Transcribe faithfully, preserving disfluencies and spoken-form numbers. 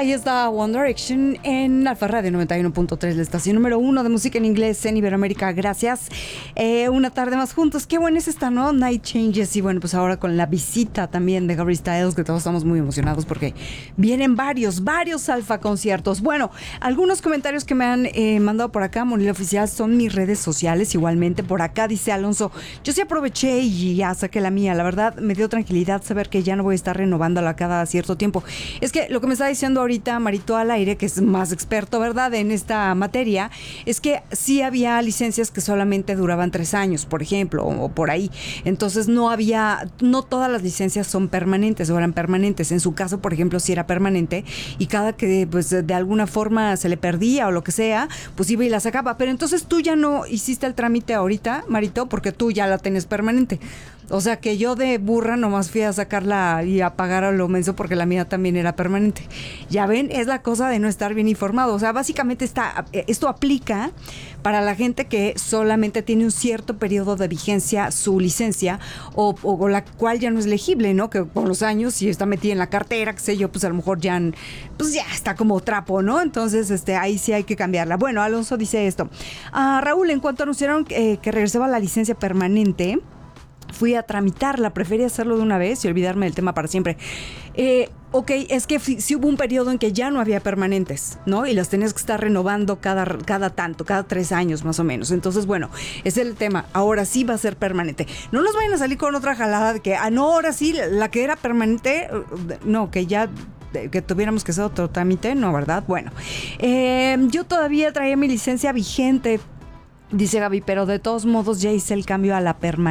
Ahí está One Direction en Alfa Radio noventa y uno punto tres, la estación número uno de música en inglés en Iberoamérica. Gracias. Eh, una tarde más juntos. Qué buena es esta, ¿no? Night Changes. Y bueno, pues ahora con la visita también de Harry Styles, que todos estamos muy emocionados porque vienen varios, varios Alfa conciertos. Bueno, algunos comentarios que me han eh, mandado por acá, Monil Oficial, son mis redes sociales. Igualmente, por acá dice Alonso, yo sí aproveché y ya saqué la mía. La verdad, me dio tranquilidad saber que ya no voy a estar renovándola cada cierto tiempo. Es que lo que me está diciendo ahorita Marito al aire, que es más experto, ¿verdad?, en esta materia, es que sí había licencias que solamente duraban tres años, por ejemplo, o, o por ahí. Entonces no había, no todas las licencias son permanentes o eran permanentes. En su caso, por ejemplo, sí era permanente y cada que pues de alguna forma se le perdía o lo que sea, pues iba y la sacaba. Pero entonces tú ya no hiciste el trámite ahorita, Marito, porque tú ya la tenés permanente. O sea que yo de burra nomás fui a sacarla y a pagar a lo menso porque la mía también era permanente. Ya ven, es la cosa de no estar bien informado. O sea, básicamente está, esto aplica para la gente que solamente tiene un cierto periodo de vigencia su licencia o, o la cual ya no es legible, ¿no? Que con los años, si está metida en la cartera, qué sé yo, pues a lo mejor ya, pues ya está como trapo, ¿no? Entonces, este, ahí sí hay que cambiarla. Bueno, Alonso dice esto. Ah, Raúl, en cuanto anunciaron eh, que regresaba la licencia permanente, fui a tramitarla, preferí hacerlo de una vez y olvidarme del tema para siempre. Eh, ok, es que si sí hubo un periodo en que ya no había permanentes, ¿no? Y las tenías que estar renovando cada, cada tanto, cada tres años más o menos. Entonces, bueno, ese es el tema. Ahora sí va a ser permanente. No nos vayan a salir con otra jalada de que, ah, no, ahora sí, la que era permanente, no, que ya... que tuviéramos que hacer otro trámite, no, ¿verdad? Bueno, eh, yo todavía traía mi licencia vigente, dice Gaby, pero de todos modos ya hice el cambio a la permanente.